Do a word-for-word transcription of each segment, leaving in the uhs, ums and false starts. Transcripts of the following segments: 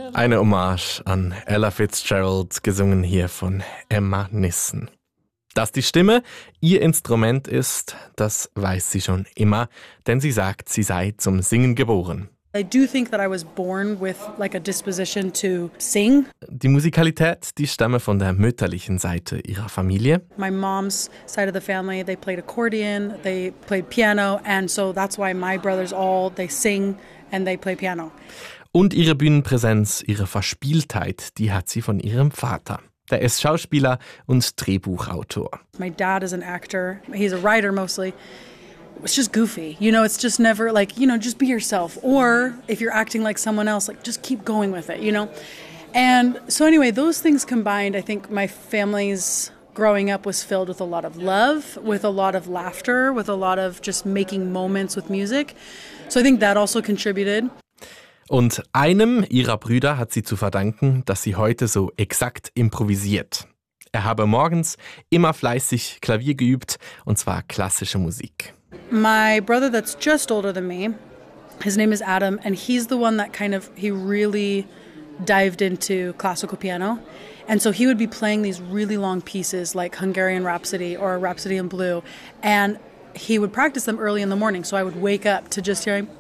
Eine Hommage an Ella Fitzgerald, gesungen hier von Emma Nissen. Dass die Stimme ihr Instrument ist, das weiß sie schon immer, denn sie sagt, sie sei zum Singen geboren. I do think that I was born with like a disposition to sing. Die Musikalität, die stamme von der mütterlichen Seite ihrer Familie. My mom's side of the family, they played accordion, they played piano, and so that's why my brothers all, they sing and they play piano. Und ihre Bühnenpräsenz, ihre Verspieltheit, die hat sie von ihrem Vater. Der ist Schauspieler und Drehbuchautor. My dad is an actor. He's a writer mostly. It's just goofy. You know, it's just never like, you know, just be yourself. Or if you're acting like someone else, like just keep going with it, you know? And so anyway, those things combined, I think my family's growing up was filled with a lot of love, with a lot of laughter, with a lot of just making moments with music. So I think that also contributed. Und einem ihrer Brüder hat sie zu verdanken, dass sie heute so exakt improvisiert. Er habe morgens immer fleißig Klavier geübt, und zwar klassische Musik. My brother that's just older than me, his name is Adam, and he's the one that kind of, he really dived into classical piano. And so he would be playing these really long pieces like Hungarian Rhapsody or Rhapsody in Blue, and he would practice them early in the morning, so I would wake up to just hearing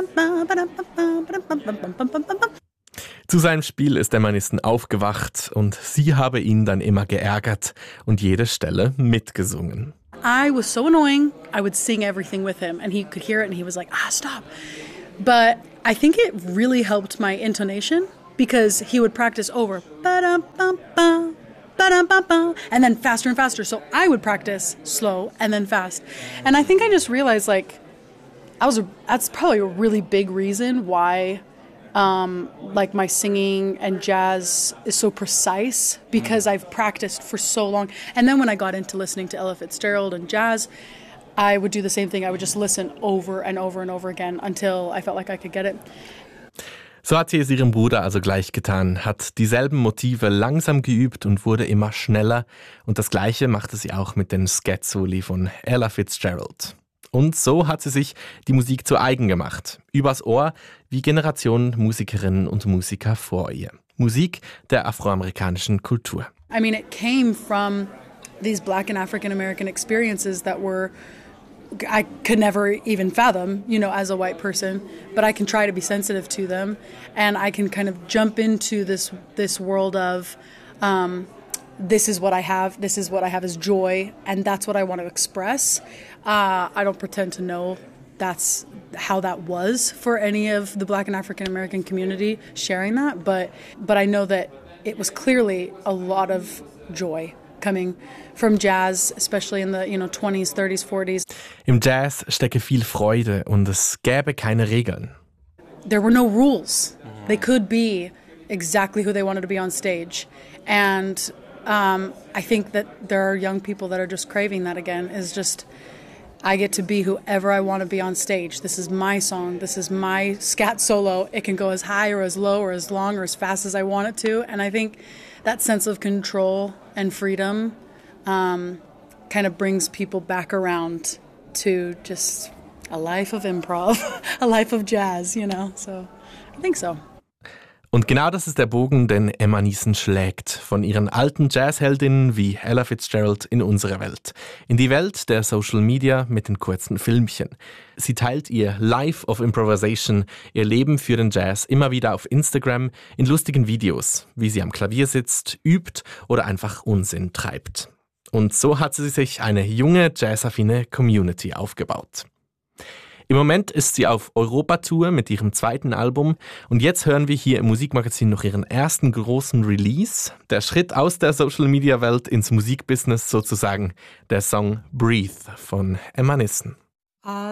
Zu seinem Spiel ist Emma Nissen aufgewacht und sie habe ihn dann immer geärgert und jede Stelle mitgesungen. I was so annoying, I would sing everything with him and he could hear it and he was like, ah, stop. But I think it really helped my intonation because he would practice over and then faster and faster. So I would practice slow and then fast. And I think I just realized like I was a, that's probably a really big reason why um, like my singing and jazz is so precise because I've practiced for so long. And then when I got into listening to Ella Fitzgerald and jazz, I would do the same thing. I would just listen over and over and over again until I felt like I could get it. So hat sie es ihrem Bruder also gleich getan, hat dieselben Motive langsam geübt und wurde immer schneller. Und das Gleiche machte sie auch mit den Scat-Soli von Ella Fitzgerald. Und so hat sie sich die Musik zu eigen gemacht. Übers Ohr wie Generationen Musikerinnen und Musiker vor ihr. Musik der afroamerikanischen Kultur. I mean, it came from these Black and African American experiences that were I could never even fathom, you know, as a white person, but I can try to be sensitive to them, and I can kind of jump into this this world of um, this is what I have, this is what I have is joy, and that's what I want to express. Uh, I don't pretend to know that's how that was for any of the Black and African American community sharing that, but but I know that it was clearly a lot of joy coming from jazz, especially in the, you know, twenties, thirties, forties. Im Jazz stecke viel Freude und es gäbe keine Regeln. There were no rules. They could be exactly who they wanted to be on stage. And um, I think that there are young people that are just craving that again, is just, I get to be whoever I want to be on stage. This is my song. This is my scat solo. It can go as high or as low or as long or as fast as I want it to. And I think that sense of control and freedom um, kind of brings people back around to just a life of improv, a life of jazz, you know. So I think so. Und genau das ist der Bogen, den Emma Nissen schlägt. Von ihren alten Jazzheldinnen wie Ella Fitzgerald in unsere Welt. In die Welt der Social Media mit den kurzen Filmchen. Sie teilt ihr Life of Improvisation, ihr Leben für den Jazz immer wieder auf Instagram in lustigen Videos, wie sie am Klavier sitzt, übt oder einfach Unsinn treibt. Und so hat sie sich eine junge, jazzaffine Community aufgebaut. Im Moment ist sie auf Europatour mit ihrem zweiten Album und jetzt hören wir hier im Musikmagazin noch ihren ersten großen Release. Der Schritt aus der Social-Media-Welt ins Musikbusiness sozusagen, der Song Breathe von Emma Nissen.